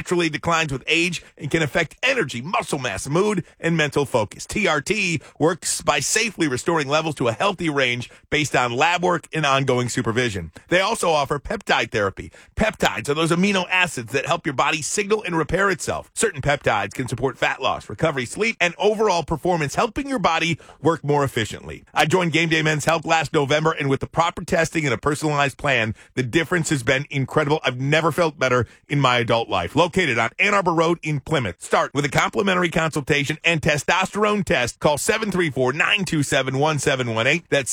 naturally declines with age and can affect energy, muscle mass, mood, and mental focus. TRT works by safely restoring levels to a healthy range based on lab work and ongoing supervision. They also offer peptide therapy. Peptides are those amino acids that help your body signal and repair itself. Certain peptides can support fat loss, recovery, sleep, and overall performance, helping your body work more efficiently. I joined Game Day Men's Health last November, and with the proper testing and a personalized plan, the difference has been incredible. I've never felt better in my adult life. Located on Ann Arbor Road in Plymouth. Start with a complimentary consultation and testosterone test. Call 734-927-1718. That's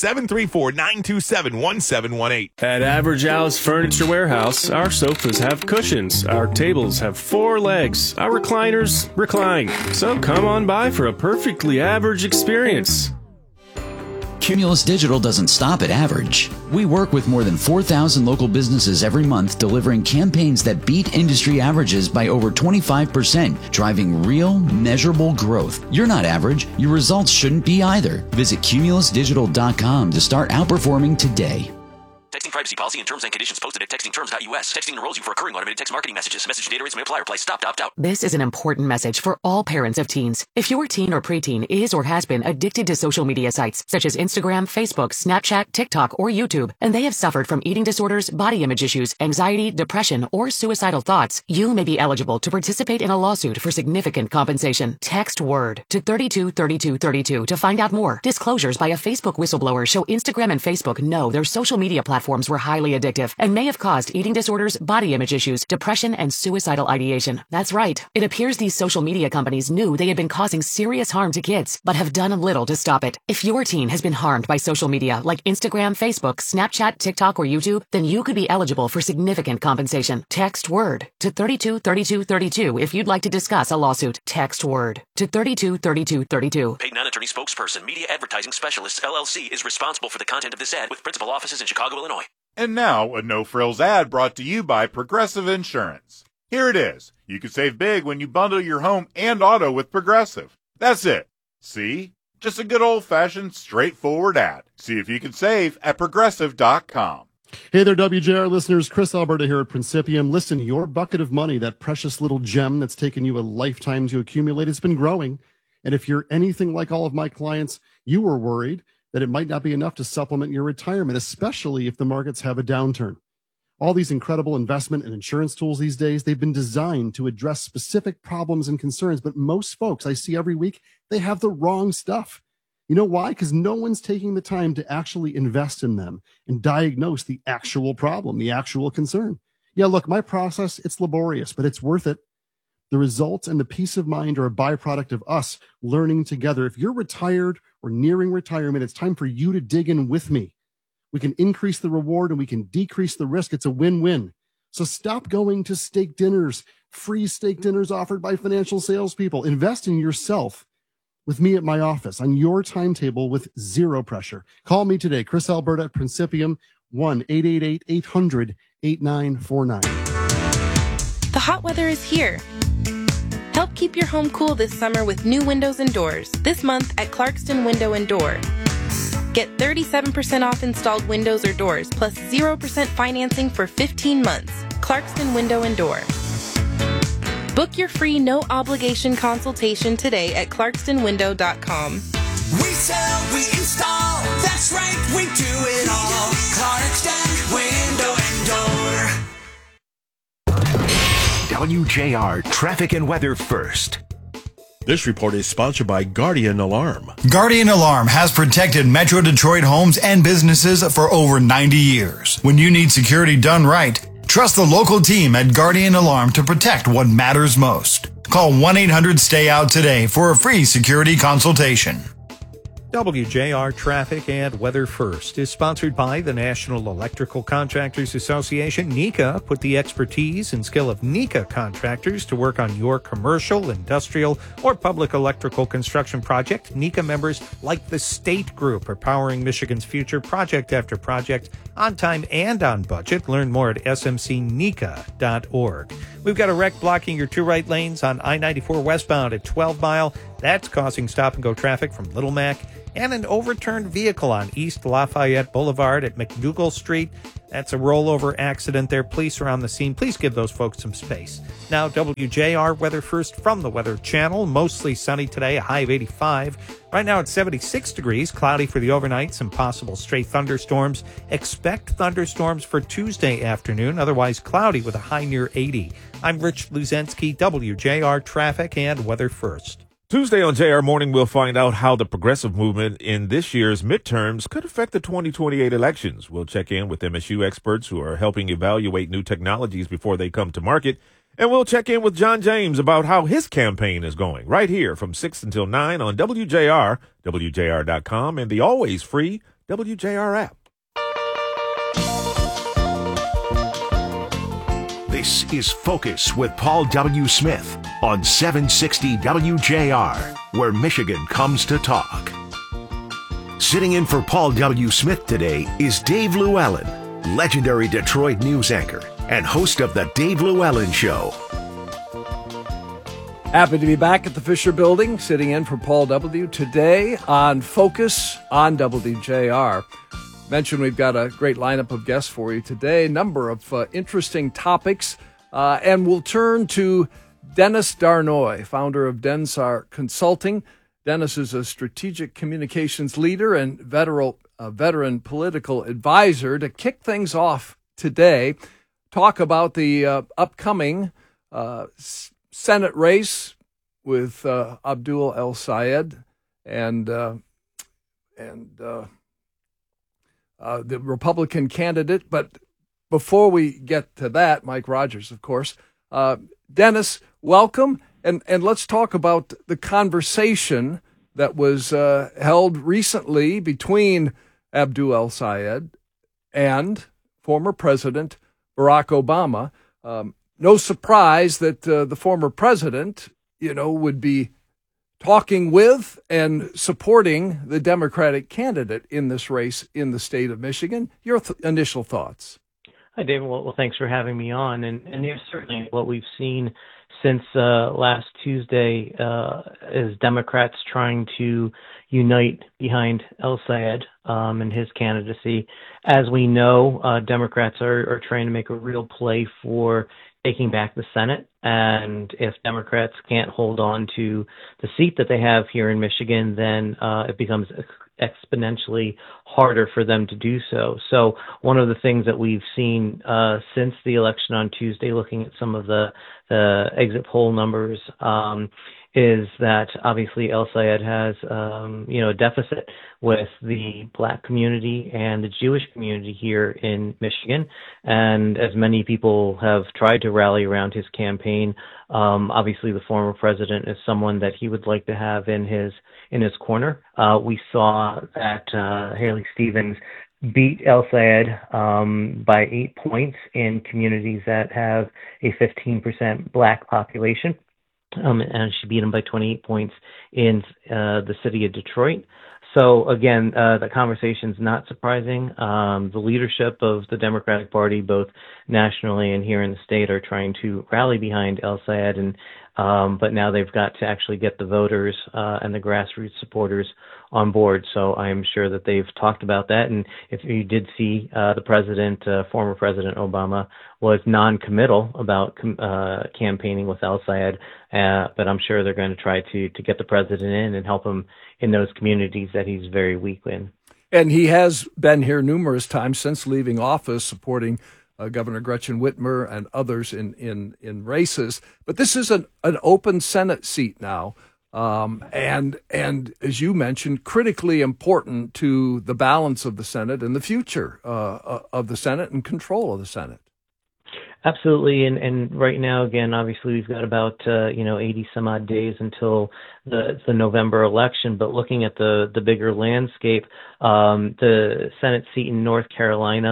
734-927-1718. At Average Al's Furniture Warehouse, our sofas have cushions, our tables have 4 legs, our recliners recline. So come on by for a perfectly average experience. Cumulus Digital doesn't stop at average. We work with more than 4,000 local businesses every month, delivering campaigns that beat industry averages by over 25%, driving real, measurable growth. You're not average. Your results shouldn't be either. Visit cumulusdigital.com to start outperforming today. Texting privacy policy and terms and conditions posted at textingterms.us. Texting enrolls you for recurring automated text marketing messages. Message data rates may apply. Reply stop to opt out. This is an important message for all parents of teens. If your teen or preteen is or has been addicted to social media sites such as Instagram, Facebook, Snapchat, TikTok, or YouTube, and they have suffered from eating disorders, body image issues, anxiety, depression, or suicidal thoughts, you may be eligible to participate in a lawsuit for significant compensation. Text WORD to 323232 to find out more. Disclosures by a Facebook whistleblower show Instagram and Facebook know their social media platforms were highly addictive and may have caused eating disorders, body image issues, depression, and suicidal ideation. That's right. It appears these social media companies knew they had been causing serious harm to kids, but have done little to stop it. If your teen has been harmed by social media like Instagram, Facebook, Snapchat, TikTok, or YouTube, then you could be eligible for significant compensation. Text WORD to 323232 if you'd like to discuss a lawsuit. Text WORD to 323232. Paid non-attorney spokesperson, Media Advertising Specialists, LLC, is responsible for the content of this ad with principal offices in Chicago, Illinois. And now, a no-frills ad brought to you by Progressive Insurance. Here it is. You can save big when you bundle your home and auto with Progressive. That's it. See? Just a good old-fashioned, straightforward ad. See if you can save at Progressive.com. Hey there, WJR listeners. Chris Alberta here at Principium. Listen, your bucket of money, that precious little gem that's taken you a lifetime to accumulate, it's been growing. And if you're anything like all of my clients, you were worried that it might not be enough to supplement your retirement, especially if the markets have a downturn. All these incredible investment and insurance tools these days, they've been designed to address specific problems and concerns, but most folks I see every week, they have the wrong stuff. You know why? Because no one's taking the time to actually invest in them and diagnose the actual problem, the actual concern. Yeah, look, my process, it's laborious, but it's worth it. The results and the peace of mind are a byproduct of us learning together. If you're retired or nearing retirement, it's time for you to dig in with me. We can increase the reward and we can decrease the risk. It's a win-win. So stop going to steak dinners, free steak dinners offered by financial salespeople. Invest in yourself with me at my office on your timetable with zero pressure. Call me today, Chris Alberta at Principium, 1-888-800-8949. The hot weather is here. Help keep your home cool this summer with new windows and doors. This month at Clarkston Window and Door. Get 37% off installed windows or doors, plus 0% financing for 15 months. Clarkston Window and Door. Book your free no-obligation consultation today at clarkstonwindow.com. We sell, we install, that's right, we do it all. Clarkston Window and Door. WJR Traffic and Weather First. This report is sponsored by Guardian Alarm. Guardian Alarm has protected Metro Detroit homes and businesses for over 90 years. When you need security done right, trust the local team at Guardian Alarm to protect what matters most. Call 1-800-STAY-OUT today for a free security consultation. WJR Traffic and Weather First is sponsored by the National Electrical Contractors Association. NECA put the expertise and skill of NECA contractors to work on your commercial, industrial, or public electrical construction project. NECA members like the State Group are powering Michigan's future project after project on time and on budget. Learn more at smcneca.org. We've got a wreck blocking your two right lanes on I-94 westbound at 12 Mile. That's causing stop-and-go traffic from Little Mac, and an overturned vehicle on East Lafayette Boulevard at McDougal Street. That's a rollover accident there. Police are on the scene. Please give those folks some space. Now, WJR weather first from the Weather Channel. Mostly sunny today, a high of 85. Right now it's 76 degrees, cloudy for the overnight, some possible stray thunderstorms. Expect thunderstorms for Tuesday afternoon, otherwise cloudy with a high near 80. I'm Rich Luzensky, WJR Traffic and Weather First. Tuesday on JR Morning, we'll find out how the progressive movement in this year's midterms could affect the 2028 elections. We'll check in with MSU experts who are helping evaluate new technologies before they come to market. And we'll check in with John James about how his campaign is going right here from 6 until 9 on WJR, WJR.com, and the always free WJR app. This is Focus with Paul W. Smith on 760 WJR, where Michigan comes to talk. Sitting in for Paul W. Smith today is Dave Llewellyn, legendary Detroit news anchor and host of The Dave Llewellyn Show. Happy to be back at the Fisher Building, sitting in for Paul W. today on Focus on WJR. Mentioned we've got a great lineup of guests for you today, number of interesting topics, and we'll turn to Dennis Darnoy, founder of Densar Consulting. Dennis is a strategic communications leader and veteran political advisor. To kick things off today, talk about the upcoming Senate race with Abdul El-Sayed and the Republican candidate. But before we get to that, Mike Rogers, of course, Dennis, welcome. And let's talk about the conversation that was held recently between Abdul El-Sayed and former President Barack Obama. No surprise that the former president, would be talking with and supporting the Democratic candidate in this race in the state of Michigan. Your initial thoughts? Hi, David. Well, thanks for having me on. And certainly what we've seen since last Tuesday is Democrats trying to unite behind El-Sayed and his candidacy. As we know, Democrats are trying to make a real play for taking back the Senate. And if Democrats can't hold on to the seat that they have here in Michigan, then it becomes exponentially harder for them to do so. So one of the things that we've seen since the election on Tuesday, looking at some of the exit poll numbers, is that obviously El-Sayed has, a deficit with the Black community and the Jewish community here in Michigan. And as many people have tried to rally around his campaign, obviously the former president is someone that he would like to have in his corner. We saw that Haley Stevens beat El-Sayed by 8 points in communities that have a 15% Black population. And she beat him by 28 points in the city of Detroit. So again, the conversation's not surprising. The leadership of the Democratic Party, both nationally and here in the state, are trying to rally behind El-Sayed, and but now they've got to actually get the voters and the grassroots supporters on board. So I am sure that they've talked about that. And if you did see, the president, former President Obama, was non-committal about campaigning with El-Sayed, but I'm sure they're going to try to get the president in and help him in those communities that he's very weak in. And he has been here numerous times since leaving office, supporting Governor Gretchen Whitmer and others in races. But this is an open Senate seat now. And as you mentioned, critically important to the balance of the Senate and the future of the Senate and control of the Senate. Absolutely, and right now, again, obviously, we've got about 80 some odd days until the November election. But looking at the bigger landscape, the Senate seat in North Carolina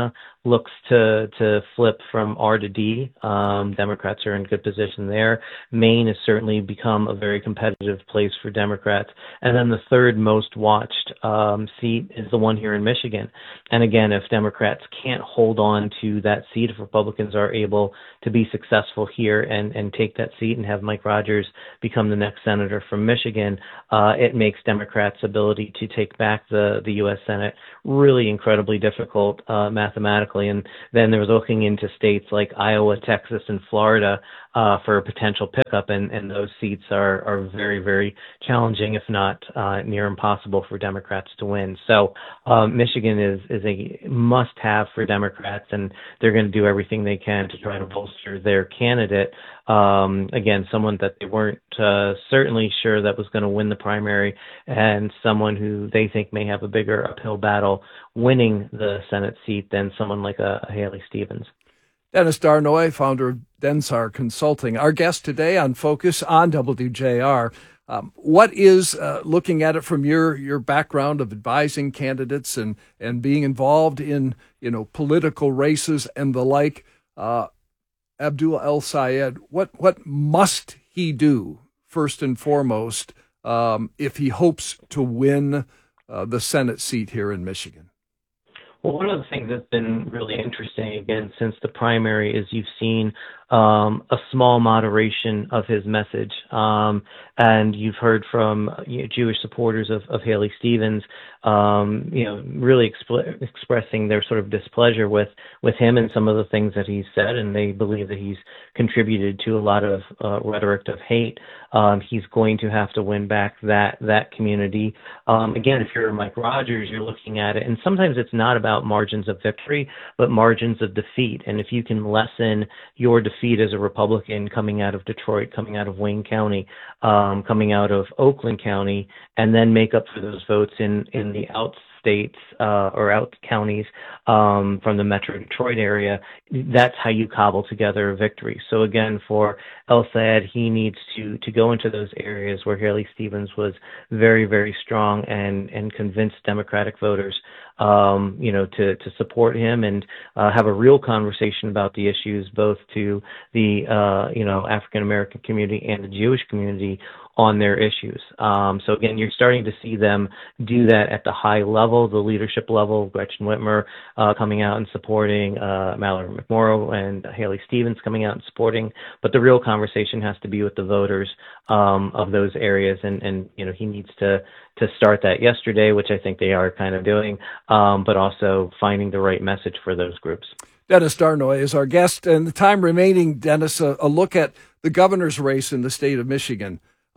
looks to flip from R to D. Democrats are in good position there. Maine has certainly become a very competitive place for Democrats. And then the third most watched seat is the one here in Michigan. And again, if Democrats can't hold on to that seat, if Republicans are able to be successful here and take that seat and have Mike Rogers become the next senator from Michigan, it makes Democrats' ability to take back the U.S. Senate really incredibly difficult mathematically. And then there's looking into states like Iowa, Texas, and Florida for a potential pickup, and those seats are very, very challenging, if not near impossible for Democrats to win. So Michigan is a must-have for Democrats, and they're going to do everything they can to try to bolster their candidate. Again, someone that they weren't certainly sure that was going to win the primary, and someone who they think may have a bigger uphill battle winning the Senate seat than someone like a Haley Stevens. Dennis Darnoy, founder of Densar Consulting, our guest today on Focus on WJR. What is, looking at it from your background of advising candidates and being involved in, political races and the like, Abdul El-Sayed, what must he do first and foremost if he hopes to win the Senate seat here in Michigan? Well, one of the things that's been really interesting, again, since the primary is you've seen a small moderation of his message. And you've heard from Jewish supporters of Haley Stevens, really expressing their sort of displeasure with him and some of the things that he's said, and they believe that he's contributed to a lot of rhetoric of hate. He's going to have to win back that community. Again, if you're Mike Rogers, you're looking at it, and sometimes it's not about margins of victory, but margins of defeat. And if you can lessen your defeat as a Republican coming out of Detroit, coming out of Wayne County, coming out of Oakland County, and then make up for those votes in the out states or out counties from the Metro Detroit area, that's how you cobble together a victory. So again, for El-Sayed, he needs to go into those areas where Haley Stevens was very, very strong and convince Democratic voters to support him and have a real conversation about the issues, both to the African American community and the Jewish community on their issues. So again, you're starting to see them do that at the high level, the leadership level. Gretchen Whitmer coming out and supporting, Mallory McMorrow and Haley Stevens coming out and supporting. But the real conversation has to be with the voters of those areas, and he needs to start that yesterday, which I think they are kind of doing, but also finding the right message for those groups. Dennis Darnoy is our guest, and the time remaining, Dennis, a look at the governor's race in the state of Michigan.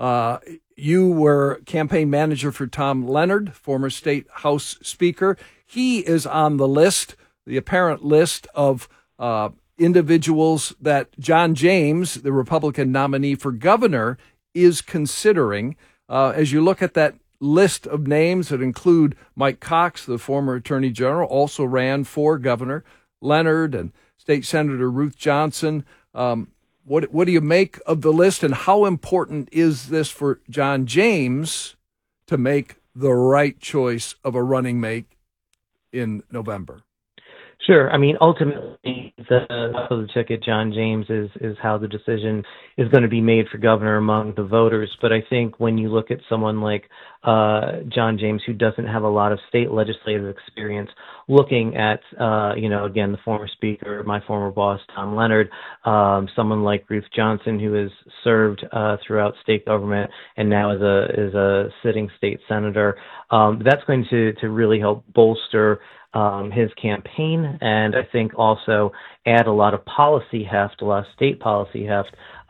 You were campaign manager for Tom Leonard, former state House Speaker. He is on the list, the apparent list of individuals that John James, the Republican nominee for governor, is considering. As you look at that list of names that include Mike Cox, the former attorney general, also ran for governor, Leonard and State Senator Ruth Johnson. What do you make of the list, and how important is this for John James to make the right choice of a running mate in November? Sure. I mean, ultimately, the ticket, John James, is how the decision is going to be made for governor among the voters. But I think when you look at someone like John James, who doesn't have a lot of state legislative experience, looking at, again, the former speaker, my former boss, Tom Leonard, someone like Ruth Johnson, who has served throughout state government and now is a sitting state senator, that's going to really help bolster his campaign, and I think also add a lot of policy heft, a lot of state policy heft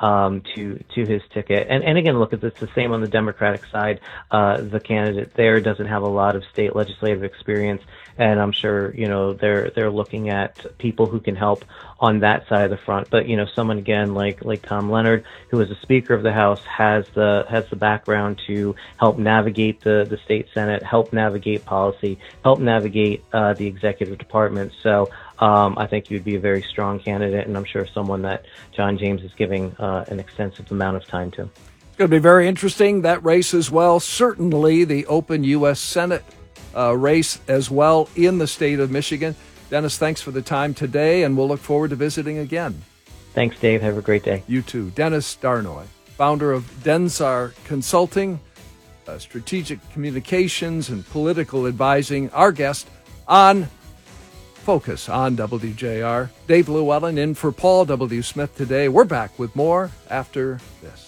to his ticket. And again, look, it's the same on the Democratic side. The candidate there doesn't have a lot of state legislative experience, and I'm sure they're looking at people who can help on that side of the front. But someone again like Tom Leonard, who is a Speaker of the House, has the background to help navigate the state Senate, help navigate policy, help navigate the executive department. So I think you'd be a very strong candidate, and I'm sure someone that John James is giving an extensive amount of time to. It's going to be very interesting, that race as well. Certainly the open U.S. Senate race as well in the state of Michigan. Dennis, thanks for the time today, and we'll look forward to visiting again. Thanks, Dave. Have a great day. You too. Dennis Darnoy, founder of Densar Consulting, strategic communications and political advising, our guest on Focus on WJR. Dave Llewellyn in for Paul W. Smith today. We're back with more after this.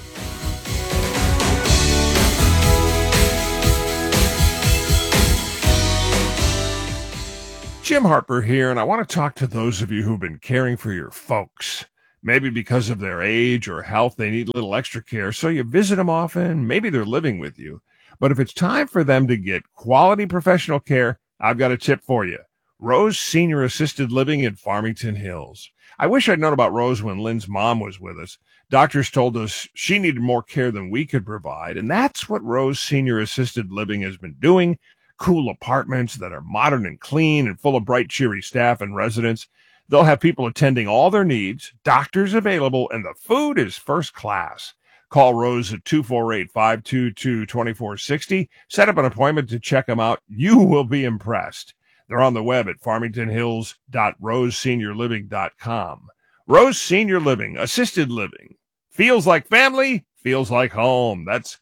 Jim Harper here, and I want to talk to those of you who've been caring for your folks. Maybe because of their age or health, they need a little extra care, so you visit them often. Maybe they're living with you. But if it's time for them to get quality professional care, I've got a tip for you. Rose Senior Assisted Living in Farmington Hills. I wish I'd known about Rose when Lynn's mom was with us. Doctors told us she needed more care than we could provide, and that's what Rose Senior Assisted Living has been doing. Cool apartments that are modern and clean and full of bright, cheery staff and residents. They'll have people attending all their needs, doctors available, and the food is first class. Call Rose at 248-522-2460. Set up an appointment to check them out. You will be impressed. They're on the web at farmingtonhills.roseseniorliving.com. Rose Senior Living, assisted living. Feels like family, feels like home. That's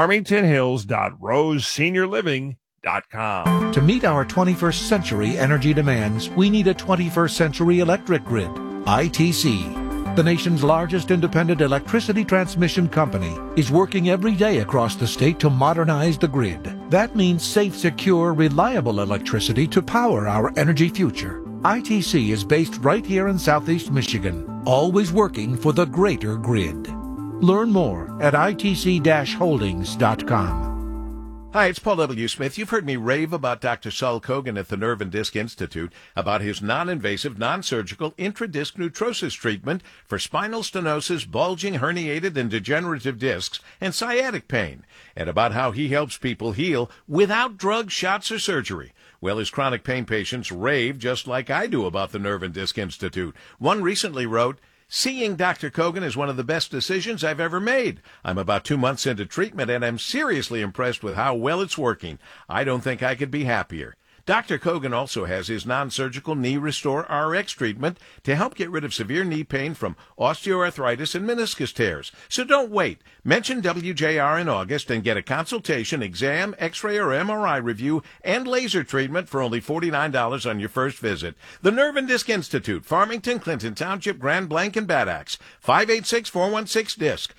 farmingtonhills.roseseniorliving.com. To meet our 21st century energy demands, we need a 21st century electric grid. ITC, the nation's largest independent electricity transmission company, is working every day across the state to modernize the grid. That means safe, secure, reliable electricity to power our energy future. ITC is based right here in Southeast Michigan, always working for the greater grid. Learn more at itc-holdings.com. Hi, it's Paul W. Smith. You've heard me rave about Dr. Saul Kogan at the Nerve and Disc Institute about his non-invasive, non-surgical intradisc neutrosis treatment for spinal stenosis, bulging, herniated, and degenerative discs, and sciatic pain, and about how he helps people heal without drugs, shots, or surgery. Well, his chronic pain patients rave just like I do about the Nerve and Disc Institute. One recently wrote, "Seeing Dr. Kogan is one of the best decisions I've ever made. I'm about 2 months into treatment, and I'm seriously impressed with how well it's working. I don't think I could be happier." Dr. Kogan also has his non-surgical Knee Restore RX treatment to help get rid of severe knee pain from osteoarthritis and meniscus tears. So don't wait. Mention WJR in August and get a consultation, exam, x-ray, or MRI review, and laser treatment for only $49 on your first visit. The Nerve and Disc Institute, Farmington, Clinton Township, Grand Blanc, and Bad Axe. 586-416-DISC.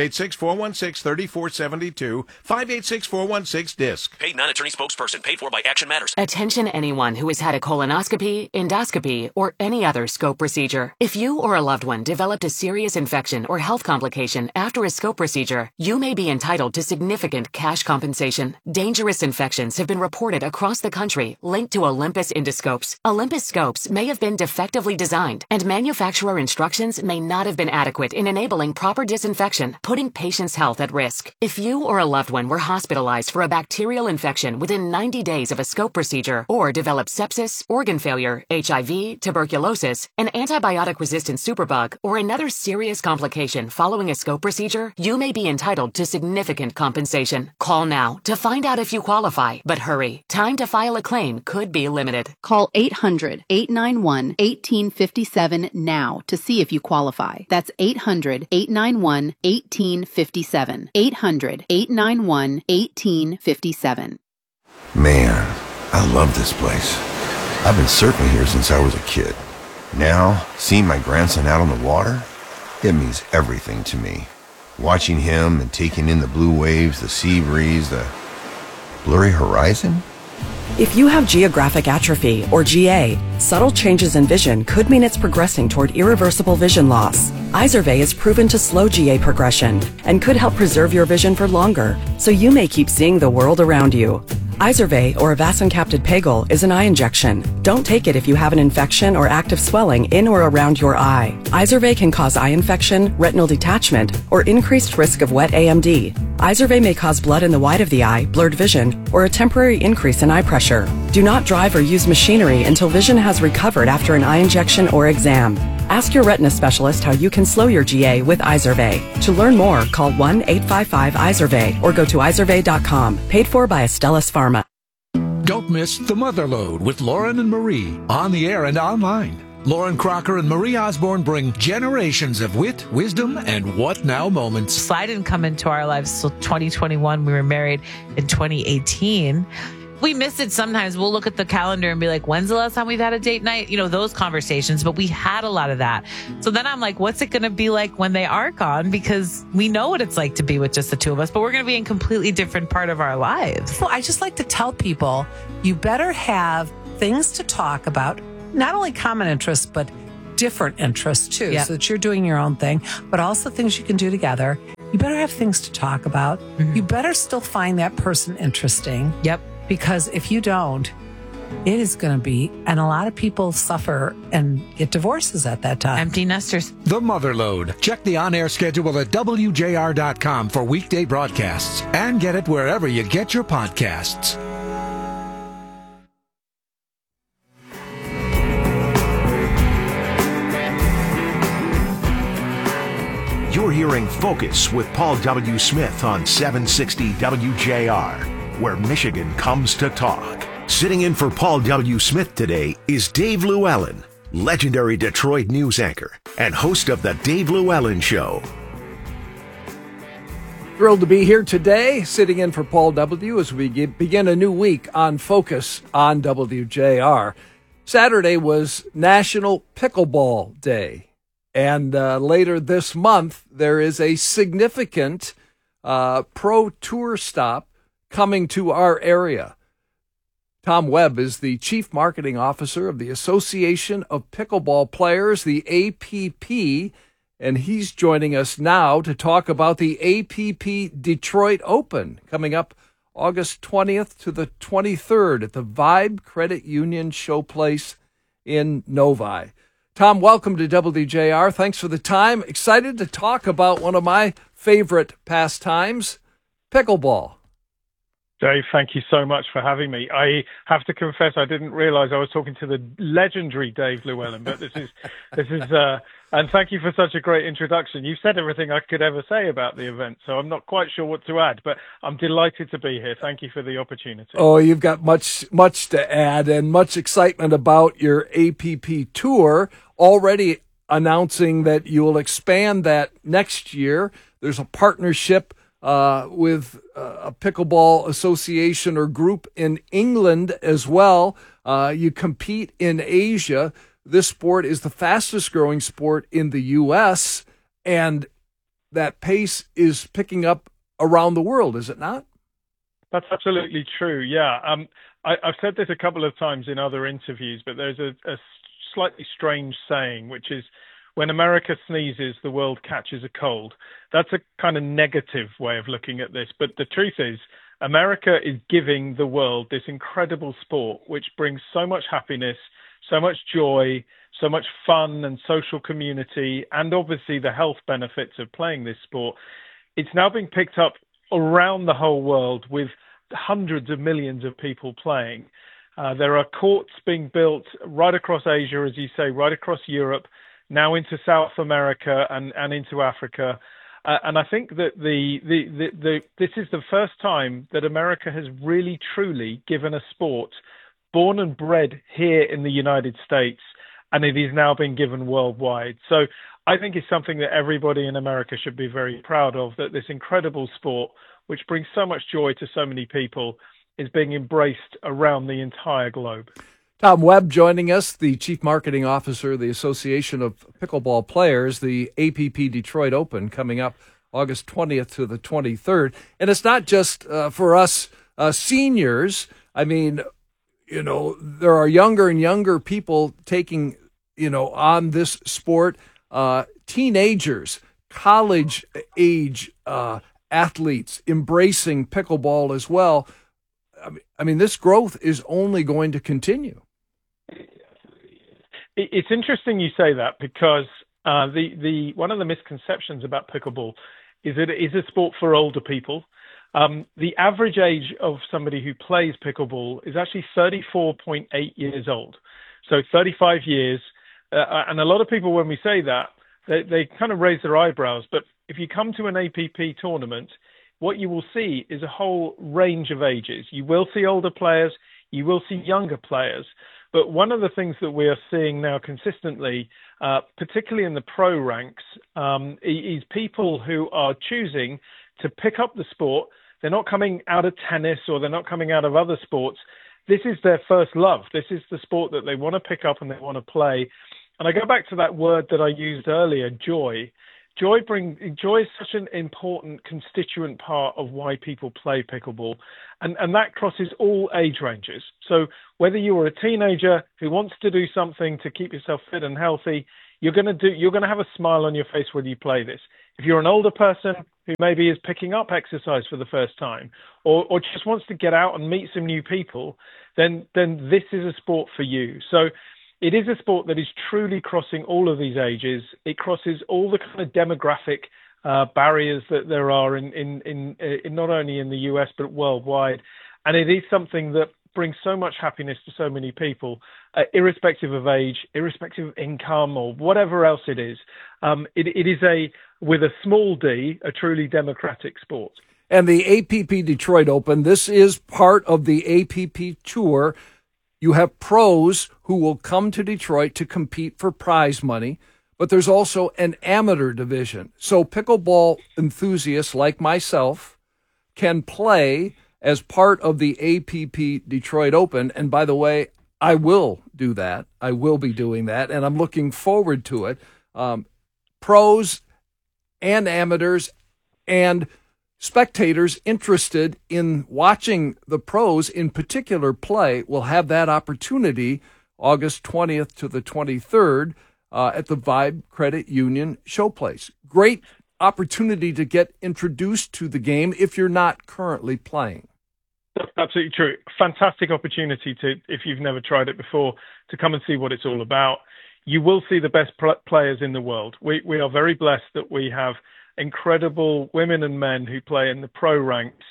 586-416-3472. 586-416-DISC. Paid non-attorney spokesperson. Paid for by Action Matters. Attention anyone who has had a colonoscopy, endoscopy, or any other scope procedure. If you or a loved one developed a serious infection or health complication after a scope procedure, you may be entitled to significant cash compensation. Dangerous infections have been reported across the country linked to Olympus endoscopes. Olympus scopes may have been defectively designed, and manufacturer instructions may not have been adequate in enabling proper disinfection, putting patients' health at risk. If you or a loved one were hospitalized for a bacterial infection within 90 days of a scope procedure, or developed sepsis, organ failure, HIV, tuberculosis, an antibiotic-resistant superbug, or another serious complication following a scope procedure, you may be entitled to significant compensation. Call now to find out if you qualify, but hurry. Time to file a claim could be limited. Call 800-891-1857 now to see if you qualify. That's 800-891-1857. 800-891-1857. Man, I love this place. I've been surfing here since I was a kid. Now, seeing my grandson out on the water, it means everything to me. Watching him and taking in the blue waves, the sea breeze, the blurry horizon. If you have geographic atrophy, or GA, subtle changes in vision could mean it's progressing toward irreversible vision loss. Izervay is proven to slow GA progression and could help preserve your vision for longer, so you may keep seeing the world around you. Izervay, or avacincaptad pegol, is an eye injection. Don't take it if you have an infection or active swelling in or around your eye. Izervay can cause eye infection, retinal detachment, or increased risk of wet AMD. Izervay may cause blood in the white of the eye, blurred vision, or a temporary increase in eye pressure. Do not drive or use machinery until vision has recovered after an eye injection or exam. Ask your retina specialist how you can slow your GA with Izervay. To learn more, call 1-855-IZERVAY or go to izervay.com. Paid for by Astellas Pharma. Don't miss The Mother Load with Lauren and Marie on the air and online. Lauren Crocker and Marie Osborne bring generations of wit, wisdom, and what now moments. Sly didn't come into our lives till 2021. We were married in 2018. We miss it sometimes. We'll look at the calendar and be like, when's the last time we've had a date night? You know, those conversations, but we had a lot of that. So then I'm like, what's it going to be like when they are gone? Because we know what it's like to be with just the two of us, but we're going to be in a completely different part of our lives. Well, I just like to tell people, you better have things to talk about, not only common interests, but different interests too, Yep. so that you're doing your own thing, but also things you can do together. You better have things to talk about. You better still find that person interesting. Yep. Because if you don't, it is going to be, and a lot of people suffer and get divorces at that time. Empty nesters. The Mother Load. Check the on-air schedule at WJR.com for weekday broadcasts and get it wherever you get your podcasts. You're hearing Focus with Paul W. Smith on 760 WJR, where Michigan comes to talk. Sitting in for Paul W. Smith today is Dave Llewellyn, legendary Detroit news anchor and host of The Dave Llewellyn Show. Thrilled to be here today, sitting in for Paul W. as we begin a new week on Focus on WJR. Saturday was National Pickleball Day. And later this month, there is a significant pro tour stop coming to our area. Tom Webb is the Chief Marketing Officer of the Association of Pickleball Players, the APP, and he's joining us now to talk about the APP Detroit Open coming up August 20th to the 23rd at the Vibe Credit Union Showplace in Novi. Tom, welcome to WJR. Thanks for the time. Excited to talk about one of my favorite pastimes, pickleball. Dave, thank you so much for having me. I have to confess, I didn't realize I was talking to the legendary Dave Llewellyn, but this is, and thank you for such a great introduction. You've said everything I could ever say about the event, so I'm not quite sure what to add, but I'm delighted to be here. Thank you for the opportunity. Oh, you've got much to add and much excitement about your APP tour, already announcing that you will expand that next year. There's a partnership with a pickleball association or group in England as well. You compete in Asia. This sport is the fastest growing sport in the U.S., and that pace is picking up around the world, is it not? That's absolutely true, yeah. I've said this a couple of times in other interviews, but there's a slightly strange saying, which is, when America sneezes, the world catches a cold. That's a kind of negative way of looking at this. But the truth is, America is giving the world this incredible sport, which brings so much happiness, so much joy, so much fun and social community, and obviously the health benefits of playing this sport. It's now being picked up around the whole world with hundreds of millions of people playing. There are courts being built right across Asia, as you say, right across Europe, now into South America and into Africa. And I think that this is the first time that America has really, truly given a sport born and bred here in the United States, and it is now being given worldwide. So I think it's something that everybody in America should be very proud of, that this incredible sport, which brings so much joy to so many people, is being embraced around the entire globe. Tom Webb joining us, the Chief Marketing Officer of the Association of Pickleball Players, the APP Detroit Open coming up August 20th to the 23rd. And it's not just for us seniors. I mean, you know, there are younger and younger people taking, you know, on this sport, teenagers, college age athletes embracing pickleball as well. I mean, this growth is only going to continue. It's interesting you say that, because the one of the misconceptions about pickleball is that it is a sport for older people. The average age of somebody who plays pickleball is actually 34.8 years old. So 35 years. And a lot of people, when we say that, they kind of raise their eyebrows. But if you come to an APP tournament, what you will see is a whole range of ages. You will see older players. You will see younger players. But one of the things that we are seeing now consistently, particularly in the pro ranks, is people who are choosing to pick up the sport. They're not coming out of tennis or they're not coming out of other sports. This is their first love. This is the sport that they want to pick up and they want to play. And I go back to that word that I used earlier, joy. Joy is such an important constituent part of why people play pickleball, and that crosses all age ranges. So whether you're a teenager who wants to do something to keep yourself fit and healthy, you're going to have a smile on your face when you play this. If you're an older person who maybe is picking up exercise for the first time, or just wants to get out and meet some new people, then this is a sport for you. So it is a sport that is truly crossing all of these ages. It crosses all the kind of demographic barriers that there are in not only in the US but worldwide, and it is something that brings so much happiness to so many people, irrespective of age, irrespective of income, or whatever else it is. It is with a small d, a truly democratic sport. And the APP Detroit Open, this is part of the APP Tour. You have pros who will come to Detroit to compete for prize money, but there's also an amateur division. So pickleball enthusiasts like myself can play as part of the APP Detroit Open. And by the way, I will do that. I will be doing that, and I'm looking forward to it. Pros and amateurs and spectators interested in watching the pros in particular play will have that opportunity August 20th to the 23rd at the Vibe Credit Union Showplace. Great opportunity to get introduced to the game if you're not currently playing. That's absolutely true. Fantastic opportunity to, if you've never tried it before, to come and see what it's all about. You will see the best players in the world. We are very blessed that we have incredible women and men who play in the pro ranks,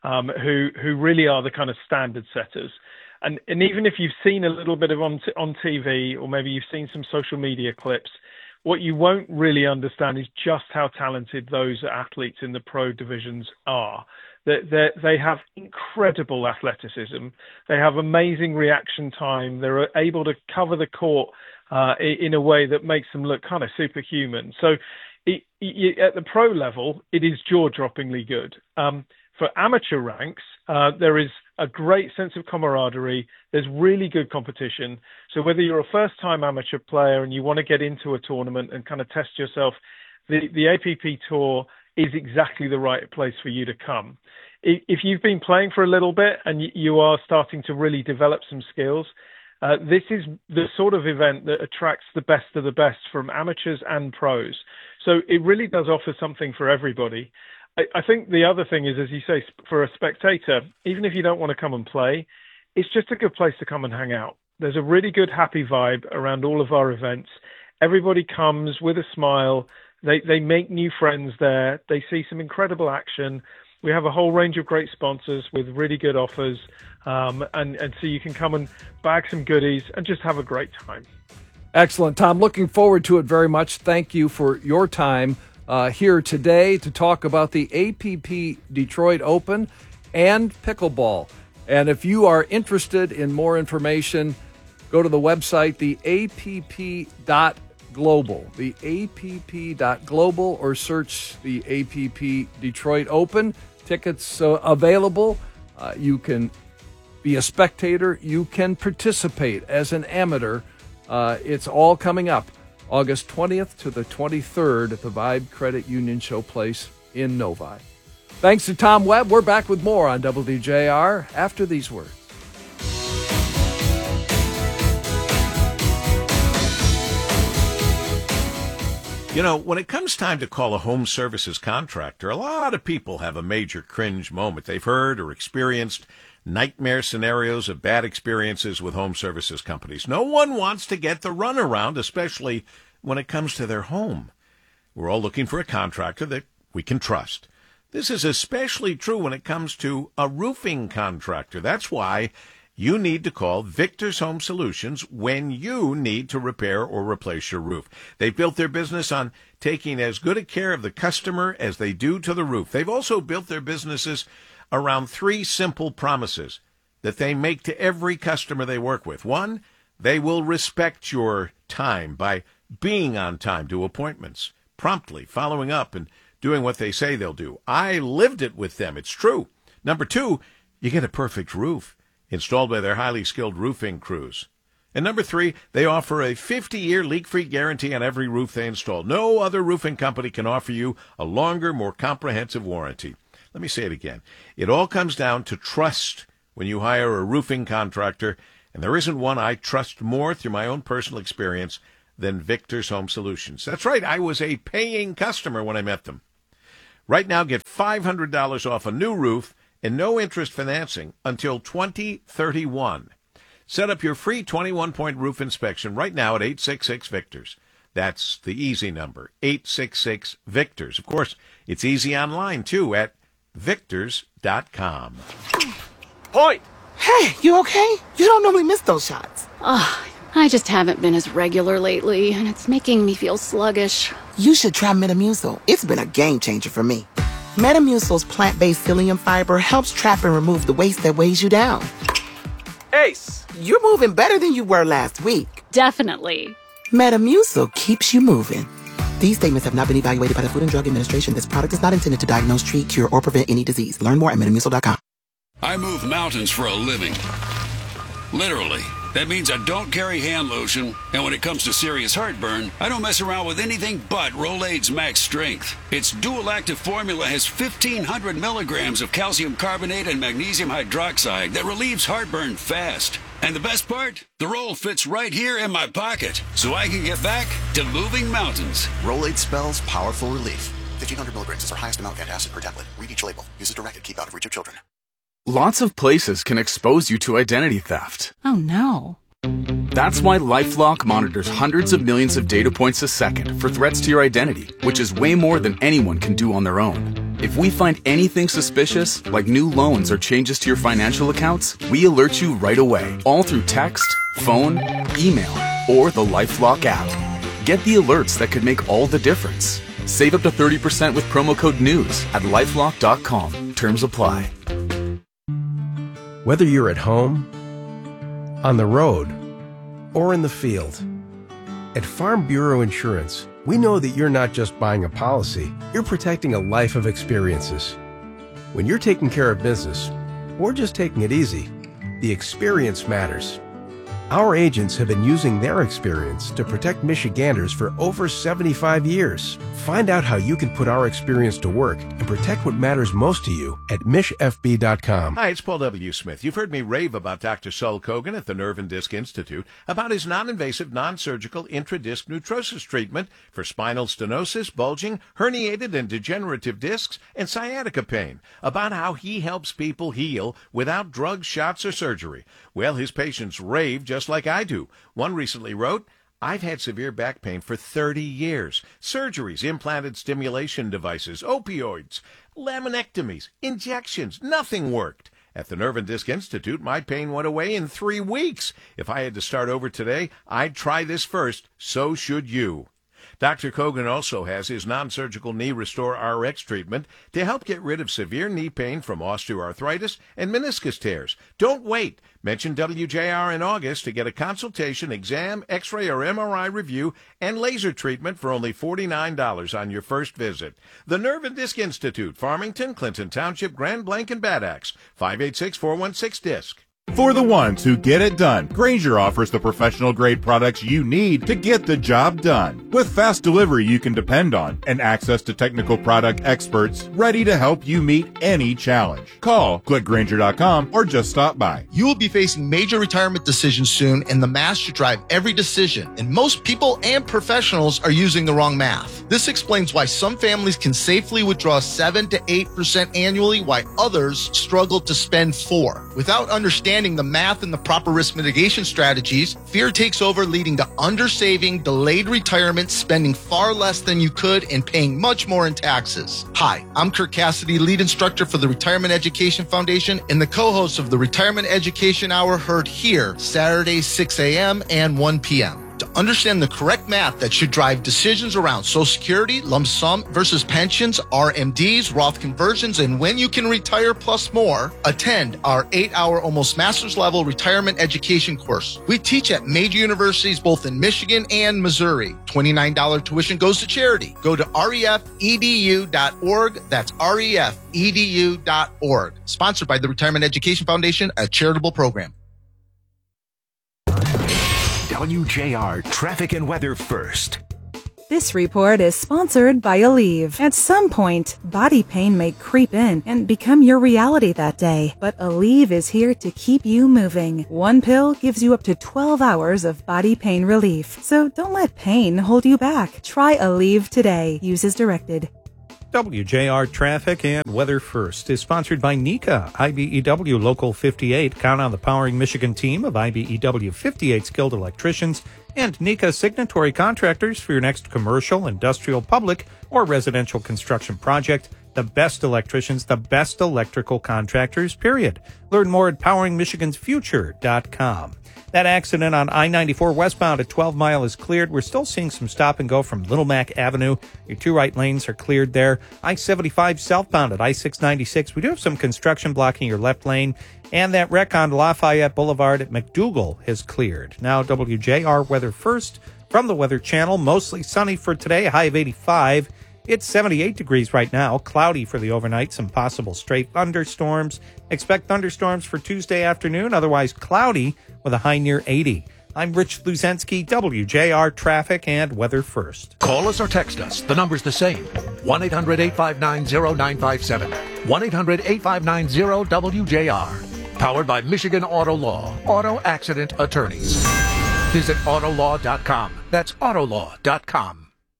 who really are the kind of standard setters. And even if you've seen a little bit of on TV, or maybe you've seen some social media clips, what you won't really understand is just how talented those athletes in the pro divisions are. They have incredible athleticism. They have amazing reaction time. They're able to cover the court in a way that makes them look kind of superhuman. So at the pro level, it is jaw-droppingly good. For amateur ranks, there is a great sense of camaraderie. There's really good competition. So whether you're a first-time amateur player and you want to get into a tournament and kind of test yourself, the APP Tour is exactly the right place for you to come. If you've been playing for a little bit and you are starting to really develop some skills, this is the sort of event that attracts the best of the best from amateurs and pros. So it really does offer something for everybody. I think the other thing is, as you say, for a spectator, even if you don't want to come and play, it's just a good place to come and hang out. There's a really good, happy vibe around all of our events. Everybody comes with a smile. They make new friends there. They see some incredible action. We have a whole range of great sponsors with really good offers. And so you can come and bag some goodies and just have a great time. Excellent, Tom. Looking forward to it very much. Thank you for your time here today to talk about the APP Detroit Open and pickleball. And if you are interested in more information, go to the website, theapp.global, theapp.global, or search the APP Detroit Open. Tickets available. You can be a spectator. You can participate as an amateur. It's all coming up August 20th to the 23rd at the Vibe Credit Union Showplace in Novi. Thanks to Tom Webb. We're back with more on WDJR after these words. You know, when it comes time to call a home services contractor, a lot of people have a major cringe moment. They've heard or experienced nightmare scenarios of bad experiences with home services companies. No one wants to get the runaround, especially when it comes to their home. We're all looking for a contractor that we can trust. This is especially true when it comes to a roofing contractor. That's why you need to call Victor's Home Solutions when you need to repair or replace your roof. They've built their business on taking as good a care of the customer as they do to the roof. They've also built their businesses around three simple promises. that they make to every customer they work with. One, they will respect your time by being on time to appointments, promptly following up and doing what they say they'll do. I lived it with them. It's true. Number two, you get a perfect roof installed by their highly skilled roofing crews. And number three, they offer a 50-year leak-free guarantee on every roof they install. No other roofing company can offer you a longer, more comprehensive warranty. Let me say it again. It all comes down to trust when you hire a roofing contractor, and there isn't one I trust more through my own personal experience than Victor's Home Solutions. That's right, I was a paying customer when I met them. Right now, get $500 off a new roof and no interest financing until 2031. Set up your free 21-point roof inspection right now at 866-VICTORS. That's the easy number, 866-VICTORS. Of course, it's easy online, too, at victors.com. Point! Hey, you okay? You don't normally miss those shots. I just haven't been as regular lately, and it's making me feel sluggish. You should try Metamucil. It's been a game changer for me. Metamucil's plant-based psyllium fiber helps trap and remove the waste that weighs you down. Ace, you're moving better than you were last week. Definitely. Metamucil keeps you moving. These statements have not been evaluated by the Food and Drug Administration. This product is not intended to diagnose, treat, cure, or prevent any disease. Learn more at Metamucil.com. I move mountains for a living. Literally. That means I don't carry hand lotion, and when it comes to serious heartburn, I don't mess around with anything but Rolaids Max Strength. Its dual-active formula has 1,500 milligrams of calcium carbonate and magnesium hydroxide that relieves heartburn fast. And the best part? The roll fits right here in my pocket, so I can get back to moving mountains. Rolaids spells powerful relief. 1,500 milligrams is our highest amount of antacid per tablet. Read each label. Use as directed. Keep out of reach of children. Lots of places can expose you to identity theft. Oh no. That's why LifeLock monitors hundreds of millions of data points a second for threats to your identity, which is way more than anyone can do on their own. If we find anything suspicious, like new loans or changes to your financial accounts, we alert you right away, all through text, phone, email, or the LifeLock app. Get the alerts that could make all the difference. Save up to 30% with promo code NEWS at LifeLock.com. Terms apply. Whether you're at home, on the road, or in the field, at Farm Bureau Insurance, we know that you're not just buying a policy, you're protecting a life of experiences. When you're taking care of business, or just taking it easy, the experience matters. Our agents have been using their experience to protect Michiganders for over 75 years. Find out how you can put our experience to work and protect what matters most to you at MishFB.com. Hi, it's Paul W. Smith. You've heard me rave about Dr. Saul Kogan at the Nerve and Disc Institute about his non-invasive, non-surgical intradisc neutrosis treatment for spinal stenosis, bulging, herniated and degenerative discs, and sciatica pain, about how he helps people heal without drugs, shots, or surgery. Well, his patients rave just like I do. One recently wrote, I've had severe back pain for 30 years. Surgeries, implanted stimulation devices, opioids, laminectomies, injections, nothing worked. At the Nerve and Disc Institute, my pain went away in 3 weeks. If I had to start over today, I'd try this first. So should you. Dr. Kogan also has his non-surgical Knee Restore RX treatment to help get rid of severe knee pain from osteoarthritis and meniscus tears. Don't wait. Mention WJR in August to get a consultation, exam, x-ray, or MRI review, and laser treatment for only $49 on your first visit. The Nerve and Disc Institute, Farmington, Clinton Township, Grand Blanc, and Bad Axe, 586-416-DISC. For the ones who get it done, Grainger offers the professional-grade products you need to get the job done. With fast delivery you can depend on and access to technical product experts ready to help you meet any challenge. Call, click Grainger.com, or just stop by. You will be facing major retirement decisions soon, and the math should drive every decision. And most people and professionals are using the wrong math. This explains why some families can safely withdraw 7 to 8% annually, while others struggle to spend 4%. Without understanding the math and the proper risk mitigation strategies, fear takes over, leading to undersaving, delayed retirement, spending far less than you could, and paying much more in taxes. Hi, I'm Kirk Cassidy, lead instructor for the Retirement Education Foundation and the co-host of the Retirement Education Hour, heard here Saturdays 6 a.m. and 1 p.m. To Understand the correct math that should drive decisions around Social Security, lump sum versus pensions, RMDs, Roth conversions, and when you can retire plus more. Attend our 8-hour almost master's level retirement education course. We teach at major universities both in Michigan and Missouri. $29 tuition goes to charity. Go to refedu.org. That's refedu.org. Sponsored by the Retirement Education Foundation, a charitable program. WJR Traffic and Weather First. This report is sponsored by Aleve. At some point, body pain may creep in and become your reality that day, but Aleve is here to keep you moving. One pill gives you up to 12 hours of body pain relief, so don't let pain hold you back. Try Aleve today. Use as directed. WJR Traffic and Weather First is sponsored by NECA, IBEW Local 58. Count on the Powering Michigan team of IBEW 58 skilled electricians and NECA signatory contractors for your next commercial, industrial, public, or residential construction project. The best electricians, the best electrical contractors, period. Learn more at poweringmichigansfuture.com. That accident on I-94 westbound at 12 Mile is cleared. We're still seeing some stop and go from Little Mac Avenue. Your two right lanes are cleared there. I-75 southbound at I-696. We do have some construction blocking your left lane. And that wreck on Lafayette Boulevard at McDougal is cleared. Now WJR Weather First from the Weather Channel. Mostly sunny for today, a high of 85. It's 78 degrees right now, cloudy for the overnight, some possible stray thunderstorms. Expect thunderstorms for Tuesday afternoon, otherwise cloudy with a high near 80. I'm Rich Luzensky, WJR Traffic and Weather First. Call us or text us. The number's the same. 1-800-859-0957. 1-800-859-0WJR. Powered by Michigan Auto Law. Auto Accident Attorneys. Visit autolaw.com. That's autolaw.com.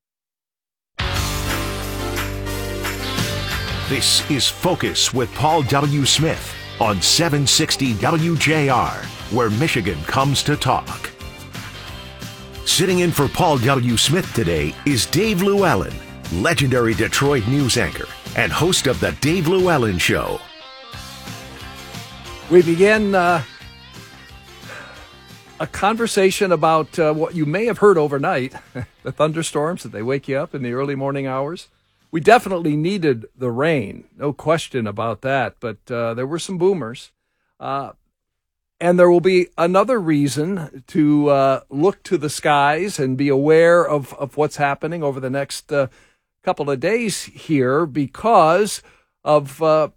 This is Focus with Paul W. Smith on 760 WJR, where Michigan comes to talk. Sitting in for Paul W. Smith today is Dave Llewellyn, legendary Detroit news anchor and host of The Dave Llewellyn Show. We begin a conversation about what you may have heard overnight, the thunderstorms, that they wake you up in the early morning hours. We definitely needed the rain, no question about that, but there were some boomers. And there will be another reason to look to the skies and be aware of what's happening over the next couple of days here because of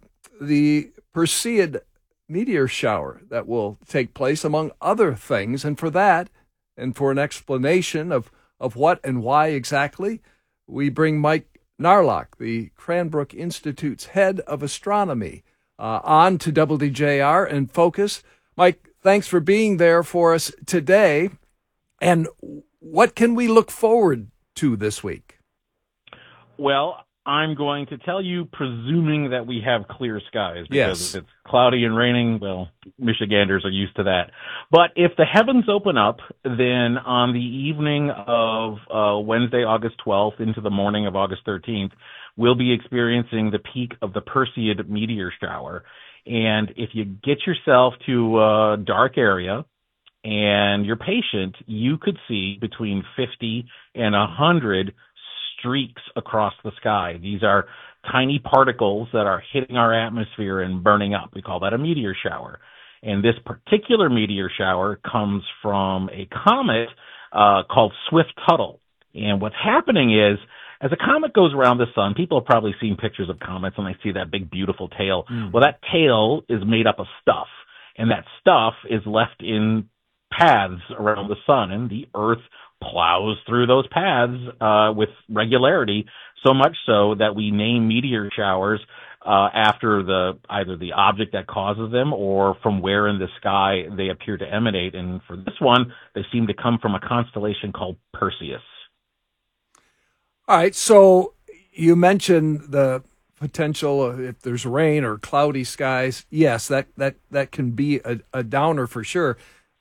the Perseid meteor shower that will take place, among other things. And for that, and for an explanation of what and why exactly, we bring Mike Narlock, the Cranbrook Institute's head of astronomy, on to WJR and Focus. Mike, thanks for being there for us today. And what can we look forward to this week? Well, I'm going to tell you, presuming that we have clear skies, because yes. If it's cloudy and raining, well, Michiganders are used to that. But if the heavens open up, then on the evening of Wednesday, August 12th into the morning of August 13th, we'll be experiencing the peak of the Perseid meteor shower. And if you get yourself to a dark area and you're patient, you could see between 50 and 100 streaks across the sky. These are tiny particles that are hitting our atmosphere and burning up. We call that a meteor shower. And this particular meteor shower comes from a comet called Swift-Tuttle. And what's happening is, as a comet goes around the sun, people have probably seen pictures of comets and they see that big, beautiful tail. Well, that tail is made up of stuff, and that stuff is left in paths around the sun, and the Earth plows through those paths with regularity, so much so that we name meteor showers after either the object that causes them or from where in the sky they appear to emanate. And for this one, they seem to come from a constellation called Perseus. All right, so you mentioned the potential if there's rain or cloudy skies. Yes, that can be a downer for sure.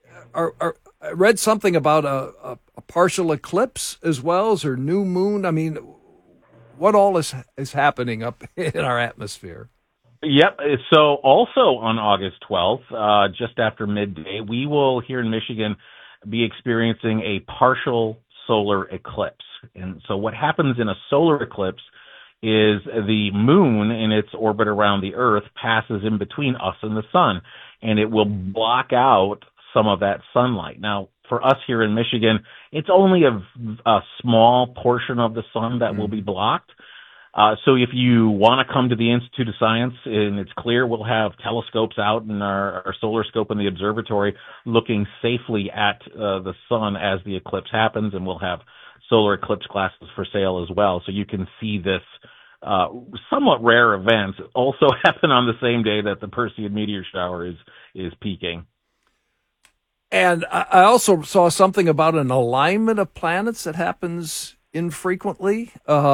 I read something about a partial eclipse as well as or new moon. I mean, what all is happening up in our atmosphere? Yep. So also on August 12th, just after midday, we will here in Michigan be experiencing a partial solar eclipse. And so what happens in a solar eclipse is the moon in its orbit around the Earth passes in between us and the sun, and it will block out some of that sunlight. Now, for us here in Michigan, it's only a small portion of the sun that will be blocked. So if you want to come to the Institute of Science and it's clear, we'll have telescopes out in our solar scope in the observatory looking safely at the sun as the eclipse happens, and we'll have solar eclipse glasses for sale as well. So you can see this somewhat rare event also happen on the same day that the Perseid meteor shower is peaking. And I also saw something about an alignment of planets that happens infrequently.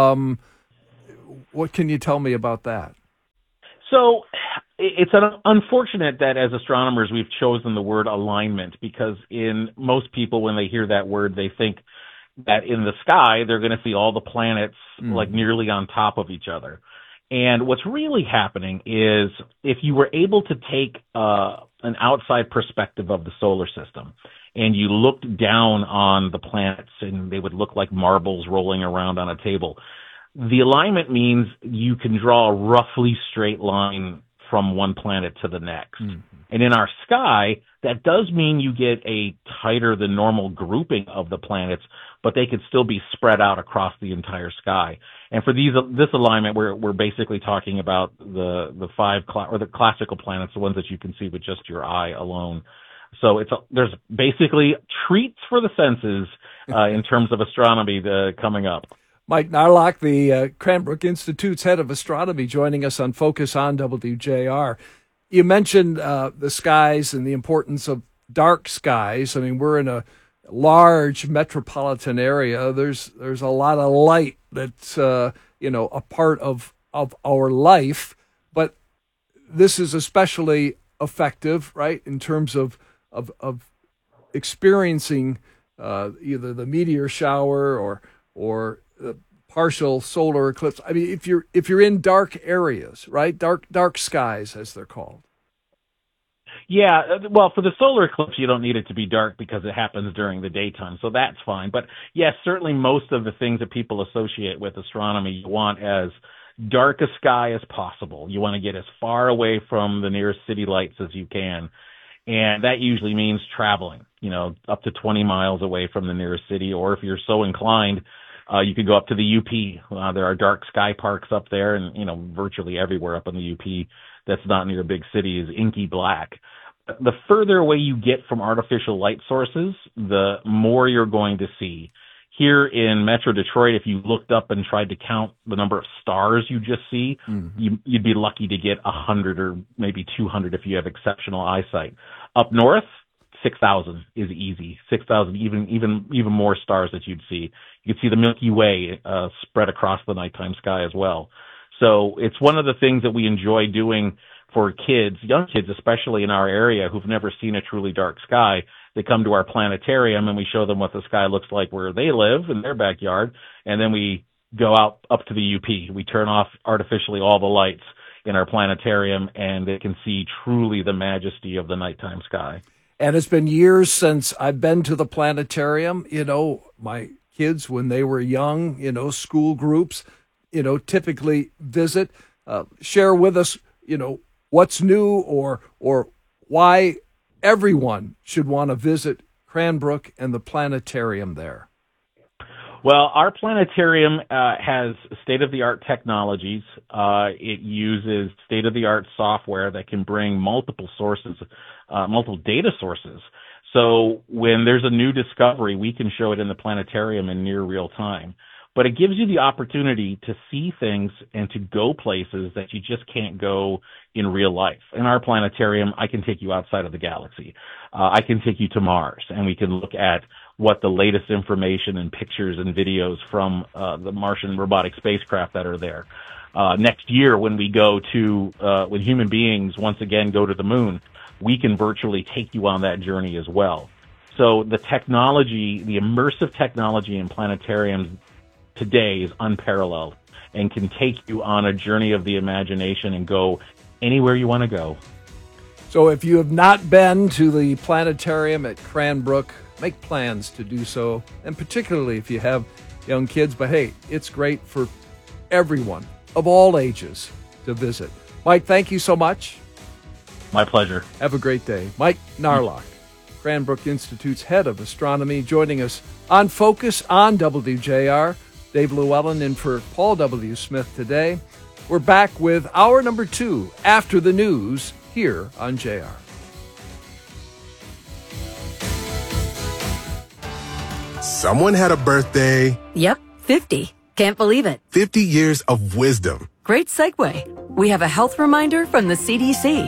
What can you tell me about that? So it's unfortunate that as astronomers we've chosen the word alignment, because in most people when they hear that word they think that in the sky they're going to see all the planets like nearly on top of each other. And what's really happening is if you were able to take an outside perspective of the solar system and you looked down on the planets and they would look like marbles rolling around on a table, the alignment means you can draw a roughly straight line from one planet to the next. And in our sky, that does mean you get a tighter than normal grouping of the planets, but they could still be spread out across the entire sky. And for this alignment, we're basically talking about the five the classical planets, the ones that you can see with just your eye alone. So there's basically treats for the senses in terms of astronomy coming up. Mike Narlock, the Cranbrook Institute's head of astronomy, joining us on Focus on WJR. You mentioned the skies and the importance of dark skies. I mean, we're in a large metropolitan area. There's a lot of light that's a part of our life, but this is especially effective, right, in terms of experiencing either the meteor shower or the partial solar eclipse. I mean, if you're in dark areas, right, dark skies as they're called. Yeah, well, for the solar eclipse, you don't need it to be dark because it happens during the daytime, so that's fine. But yes, certainly most of the things that people associate with astronomy, you want as dark a sky as possible. You want to get as far away from the nearest city lights as you can. And that usually means traveling, up to 20 miles away from the nearest city. Or if you're so inclined, you could go up to the UP. There are dark sky parks up there, and, virtually everywhere up in the UP that's not near a big city is inky black. The further away you get from artificial light sources, the more you're going to see. Here in Metro Detroit, if you looked up and tried to count the number of stars you just see, you'd be lucky to get 100 or maybe 200 if you have exceptional eyesight. Up north, 6,000 is easy. 6,000, even more stars that you'd see. You could see the Milky Way spread across the nighttime sky as well. So it's one of the things that we enjoy doing for kids, young kids, especially in our area who've never seen a truly dark sky. They come to our planetarium and we show them what the sky looks like where they live in their backyard. And then we go out up to the UP. We turn off artificially all the lights in our planetarium and they can see truly the majesty of the nighttime sky. And it's been years since I've been to the planetarium. My kids, when they were young, school groups, typically visit. Share with us, what's new or why everyone should want to visit Cranbrook and the planetarium there. Well, our planetarium has state-of-the-art technologies. It uses state-of-the-art software that can bring multiple data sources. So when there's a new discovery, we can show it in the planetarium in near real time. But it gives you the opportunity to see things and to go places that you just can't go in real life. In our planetarium, I can take you outside of the galaxy. I can take you to Mars, and we can look at what the latest information and pictures and videos from the Martian robotic spacecraft that are there. Next year, when we go to, when human beings once again go to the moon, we can virtually take you on that journey as well. So the technology, the immersive technology in planetariums today is unparalleled and can take you on a journey of the imagination and go anywhere you want to go. So if you have not been to the planetarium at Cranbrook, make plans to do so, and particularly if you have young kids. But hey, it's great for everyone of all ages to visit. Mike, thank you so much. My pleasure. Have a great day. Mike Narlock, Cranbrook Institute's head of astronomy, joining us on Focus on WJR. Dave Llewellyn in for Paul W. Smith today. We're back with hour number 2 after the news here on JR. Someone had a birthday. Yep, 50. Can't believe it. 50 years of wisdom. Great segue. We have a health reminder from the CDC.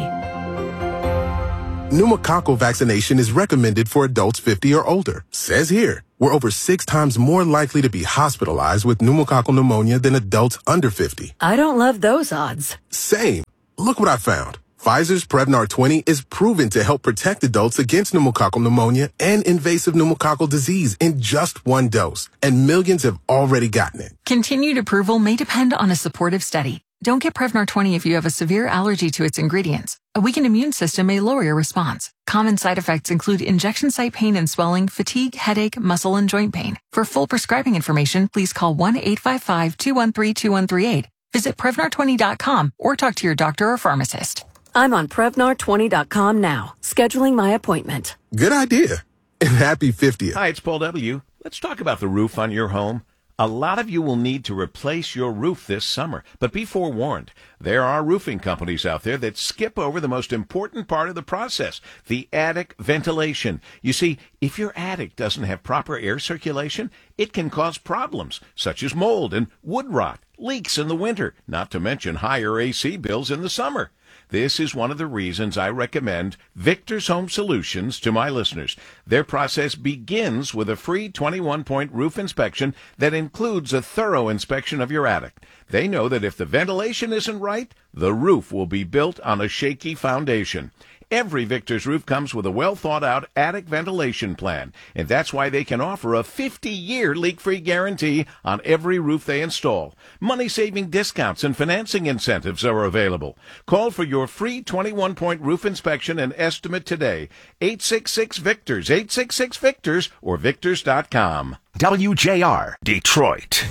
Pneumococcal vaccination is recommended for adults 50 or older. Says here, we're over 6 times more likely to be hospitalized with pneumococcal pneumonia than adults under 50. I don't love those odds. Same. Look what I found. Pfizer's Prevnar 20 is proven to help protect adults against pneumococcal pneumonia and invasive pneumococcal disease in just 1 dose, and millions have already gotten it. Continued approval may depend on a supportive study. Don't get Prevnar 20 if you have a severe allergy to its ingredients. A weakened immune system may lower your response. Common side effects include injection site pain and swelling, fatigue, headache, muscle, and joint pain. For full prescribing information, please call 1-855-213-2138. Visit Prevnar20.com or talk to your doctor or pharmacist. I'm on Prevnar20.com now, scheduling my appointment. Good idea. And happy 50th. Hi, it's Paul W. Let's talk about the roof on your home. A lot of you will need to replace your roof this summer, but be forewarned. There are roofing companies out there that skip over the most important part of the process, the attic ventilation. You see, if your attic doesn't have proper air circulation, it can cause problems, such as mold and wood rot, leaks in the winter, not to mention higher AC bills in the summer. This is one of the reasons I recommend Victor's Home Solutions to my listeners. Their process begins with a free 21-point roof inspection that includes a thorough inspection of your attic. They know that if the ventilation isn't right, the roof will be built on a shaky foundation. Every Victor's roof comes with a well-thought-out attic ventilation plan, and that's why they can offer a 50-year leak-free guarantee on every roof they install. Money-saving discounts and financing incentives are available. Call for your free 21-point roof inspection and estimate today. 866-VICTORS, 866-VICTORS, or Victors.com. WJR, Detroit.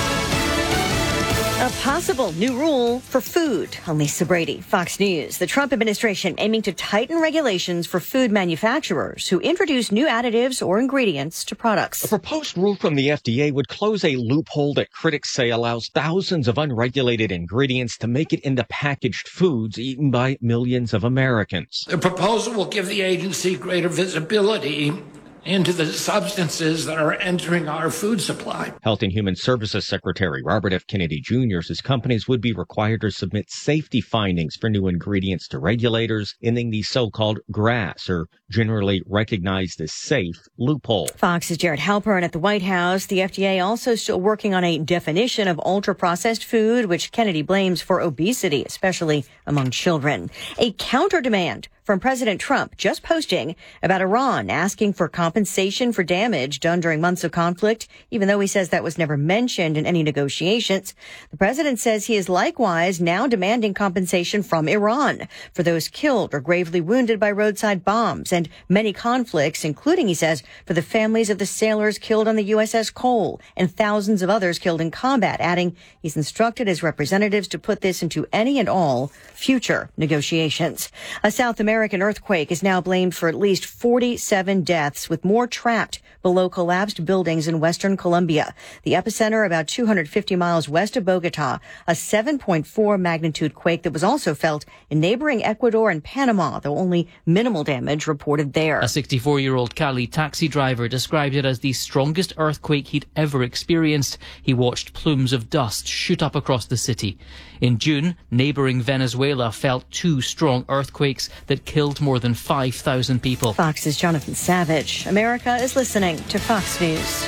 A possible new rule for food. I'm Lisa Brady, Fox News. The Trump administration aiming to tighten regulations for food manufacturers who introduce new additives or ingredients to products. A proposed rule from the FDA would close a loophole that critics say allows thousands of unregulated ingredients to make it into packaged foods eaten by millions of Americans. The proposal will give the agency greater visibility into the substances that are entering our food supply. Health and Human Services Secretary Robert F. Kennedy Jr. says companies would be required to submit safety findings for new ingredients to regulators, ending the so-called GRAS, or generally recognized as safe, loophole. Fox's Jared Halpern at the White House. The FDA also still working on a definition of ultra-processed food, which Kennedy blames for obesity, especially among children. A counter-demand from President Trump just posting about Iran asking for compensation for damage done during months of conflict, even though he says that was never mentioned in any negotiations. The president says he is likewise now demanding compensation from Iran for those killed or gravely wounded by roadside bombs and many conflicts, including, he says, for the families of the sailors killed on the USS Cole and thousands of others killed in combat, adding he's instructed his representatives to put this into any and all future negotiations. A South American earthquake is now blamed for at least 47 deaths, with more trapped below collapsed buildings in western Colombia. The epicenter about 250 miles west of Bogota, a 7.4 magnitude quake that was also felt in neighboring Ecuador and Panama, though only minimal damage reported there. A 64-year-old Cali taxi driver described it as the strongest earthquake he'd ever experienced. He watched plumes of dust shoot up across the city. In June, neighboring Venezuela felt 2 strong earthquakes that killed more than 5,000 people. Fox's Jonathan Savage. America is listening to Fox News.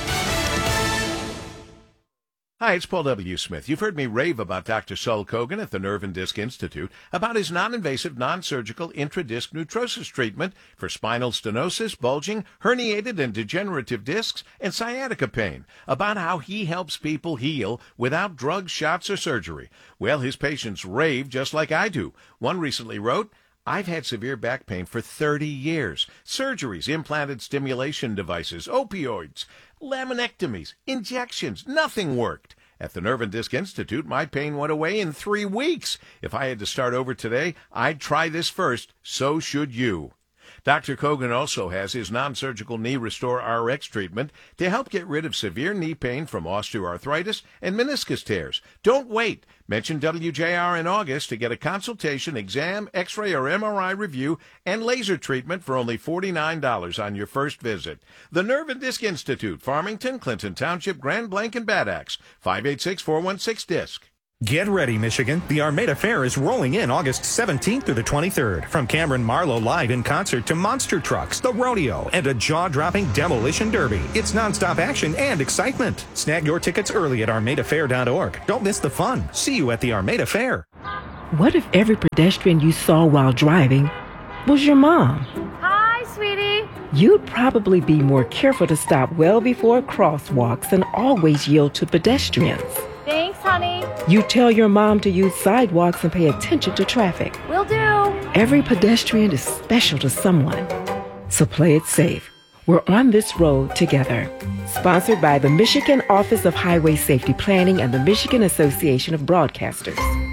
Hi, it's Paul W. Smith. You've heard me rave about Dr. Saul Kogan at the Nerve and Disc Institute about his non-invasive, non-surgical intradisc nutrosis treatment for spinal stenosis, bulging, herniated and degenerative discs, and sciatica pain, about how he helps people heal without drugs, shots, or surgery. Well, his patients rave just like I do. One recently wrote, I've had severe back pain for 30 years. Surgeries, implanted stimulation devices, opioids, laminectomies, injections, nothing worked. At the Nerve and Disc Institute, my pain went away in 3 weeks. If I had to start over today, I'd try this first. So should you. Dr. Kogan also has his non-surgical knee Restore RX treatment to help get rid of severe knee pain from osteoarthritis and meniscus tears. Don't wait. Mention WJR in August to get a consultation, exam, x-ray, or MRI review, and laser treatment for only $49 on your first visit. The Nerve and Disc Institute, Farmington, Clinton Township, Grand Blanc, and Bad Axe, 586-416-DISC. Get ready, Michigan. The Armada Fair is rolling in August 17th through the 23rd. From Cameron Marlowe live in concert to monster trucks, the rodeo, and a jaw-dropping demolition derby. It's nonstop action and excitement. Snag your tickets early at armadafair.org. Don't miss the fun. See you at the Armada Fair. What if every pedestrian you saw while driving was your mom? Hi, sweetie. You'd probably be more careful to stop well before crosswalks and always yield to pedestrians. Thanks, honey. You tell your mom to use sidewalks and pay attention to traffic. Will do. Every pedestrian is special to someone. So play it safe. We're on this road together. Sponsored by the Michigan Office of Highway Safety Planning and the Michigan Association of Broadcasters.